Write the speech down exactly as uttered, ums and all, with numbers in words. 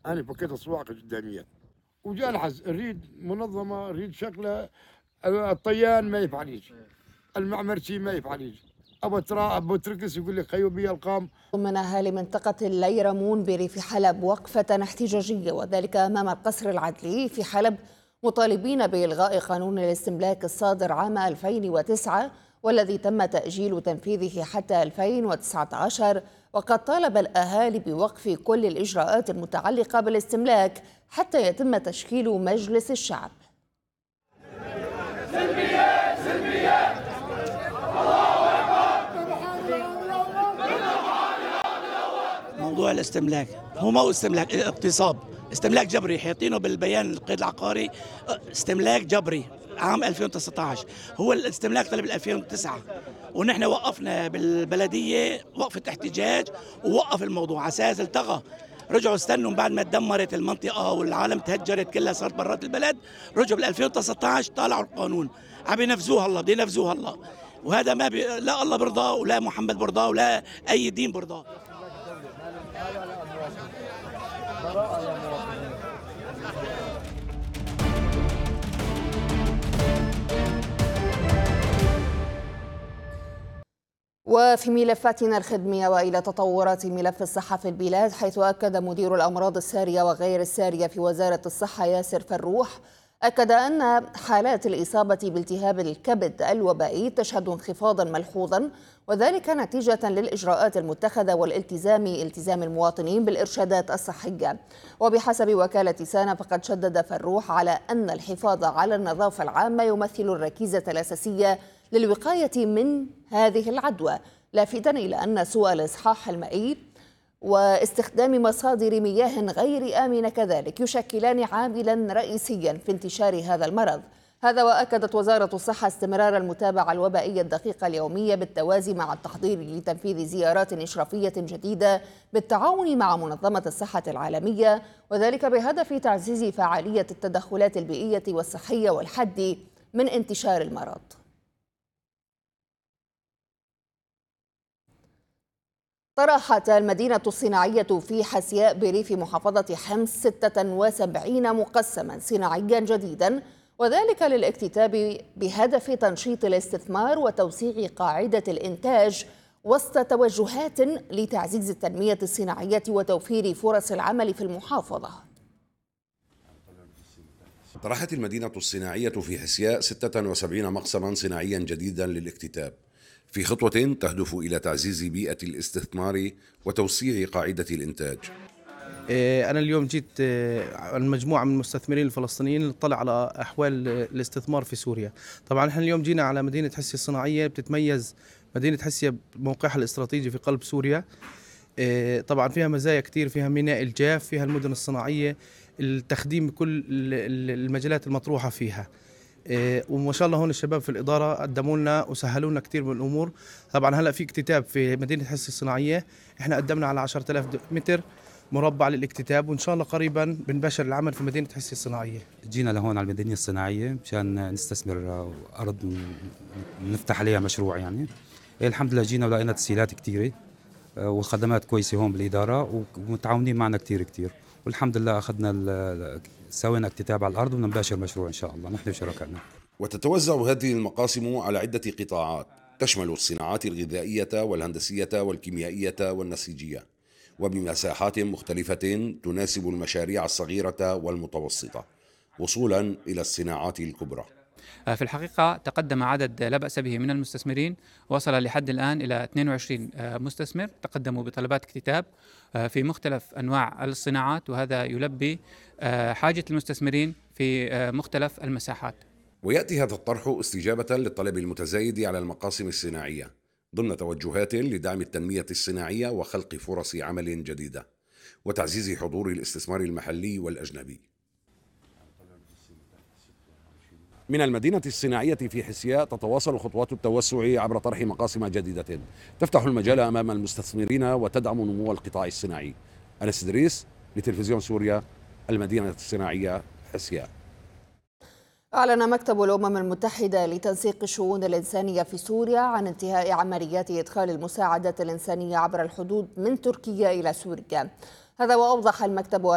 أنا فكيت أسواق قداميات وجاء الحز نريد منظمة، نريد شكله. الطيان ما يفعليش، المعمرشي ما يفعليش، أبو ترا أبو تركس يقول لك خيو بي القام. من أهالي منطقة الليرمون بريف حلب وقفة احتجاجية وذلك أمام القصر العدلي في حلب، مطالبين بإلغاء قانون الاستملاك الصادر عام ألفين وتسعة والذي تم تأجيل تنفيذه حتى ألفين وتسعة عشر. وقد طالب الأهالي بوقف كل الإجراءات المتعلقة بالاستملاك حتى يتم تشكيل مجلس الشعب. موضوع الاستملاك هو مو استملاك، اغتصاب، استملاك جبري، حاطينه بالبيان القيد العقاري، استملاك جبري عام ألفين وتسعة عشر. هو الاستملاك طلب ألفين وتسعة ونحن وقفنا بالبلديه وقفه احتجاج ووقف الموضوع على اساس التغى. رجعوا استنوا بعد ما تدمرت المنطقه والعالم تهجرت كلها صارت برات البلد، رجعوا بال ألفين وتسعة عشر طالعوا القانون عم ينفذوه هلا، بده ينفذوه هلا، وهذا ما بي... لا الله برضاه ولا محمد برضاه ولا اي دين برضاه. وفي ملفاتنا الخدمية وإلى تطورات ملف الصحة في البلاد، حيث أكد مدير الأمراض السارية وغير السارية في وزارة الصحة ياسر فروح أكد أن حالات الإصابة بالتهاب الكبد الوبائي تشهد انخفاضا ملحوظا، وذلك نتيجة للإجراءات المتخذة والالتزام التزام المواطنين بالإرشادات الصحية. وبحسب وكالة سانا فقد شدد فروح على أن الحفاظ على النظافة العامة يمثل الركيزة الأساسية للوقاية من هذه العدوى، لافتا إلى أن سوء الإصحاح المائي واستخدام مصادر مياه غير آمنة كذلك يشكلان عاملا رئيسيا في انتشار هذا المرض. هذا وأكدت وزارة الصحة استمرار المتابعة الوبائية الدقيقة اليومية بالتوازي مع التحضير لتنفيذ زيارات إشرافية جديدة بالتعاون مع منظمة الصحة العالمية، وذلك بهدف تعزيز فعالية التدخلات البيئية والصحية والحد من انتشار المرض. طرحت المدينة الصناعية في حسياء بريف محافظة حمص ستة وسبعين مقسما صناعيا جديدا، وذلك للاكتتاب بهدف تنشيط الاستثمار وتوسيع قاعدة الإنتاج وسط توجهات لتعزيز التنمية الصناعية وتوفير فرص العمل في المحافظة. طرحت المدينة الصناعية في حسياء ستة وسبعين مقسما صناعيا جديدا للاكتتاب في خطوة تهدف إلى تعزيز بيئة الاستثمار وتوسيع قاعدة الإنتاج. أنا اليوم جيت المجموعة من المستثمرين الفلسطينيين نطلع على أحوال الاستثمار في سوريا. طبعا احنا اليوم جينا على مدينة حسيا الصناعية، بتتميز مدينة حسيا بموقعها الاستراتيجي في قلب سوريا. طبعا فيها مزايا كتير، فيها ميناء الجاف، فيها المدن الصناعية، التخديم بكل المجالات المطروحة فيها. وما شاء الله هون الشباب في الإدارة قدموا لنا وسهلوا لنا كثير من الأمور. طبعا هلا في اكتتاب في مدينة حسيا الصناعية، احنا قدمنا على عشرة آلاف متر مربع للاكتتاب، وإن شاء الله قريبا بنباشر العمل في مدينة حسيا الصناعية. جينا لهون على المدينة الصناعية مشان نستثمر أرض نفتح عليها مشروع. يعني الحمد لله جينا ولقينا تسهيلات كثيرة وخدمات كويسة هون بالإدارة ومتعاونين معنا كثير كثير، والحمد لله أخذنا سوينا اكتتاب على الأرض ونباشر مشروع إن شاء الله نحن وشركائنا. وتتوزع هذه المقاسم على عدة قطاعات تشمل الصناعات الغذائية والهندسية والكيميائية والنسيجية، وبمساحات مختلفة تناسب المشاريع الصغيرة والمتوسطة وصولا إلى الصناعات الكبرى. في الحقيقة تقدم عدد لا بأس به من المستثمرين، وصل لحد الآن إلى اثنين وعشرين مستثمر تقدموا بطلبات اكتتاب في مختلف أنواع الصناعات، وهذا يلبي حاجة المستثمرين في مختلف المساحات. ويأتي هذا الطرح استجابة للطلب المتزايد على المقاسم الصناعية ضمن توجهات لدعم التنمية الصناعية وخلق فرص عمل جديدة وتعزيز حضور الاستثمار المحلي والأجنبي. من المدينة الصناعية في حسياء تتواصل خطوات التوسع عبر طرح مقاسم جديدة تفتح المجال أمام المستثمرين وتدعم نمو القطاع الصناعي. أنس إدريس لتلفزيون سوريا، المدينة الصناعية حسياء. أعلن مكتب الأمم المتحدة لتنسيق الشؤون الإنسانية في سوريا عن انتهاء عمليات إدخال المساعدات الإنسانية عبر الحدود من تركيا إلى سوريا. هذا وأوضح المكتب